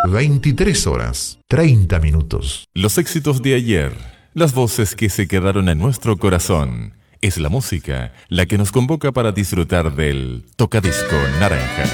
23 horas, 30 minutos. Los éxitos de ayer, las voces que se quedaron en nuestro corazón. Es la música la que nos convoca para disfrutar del Tocadisco Naranja.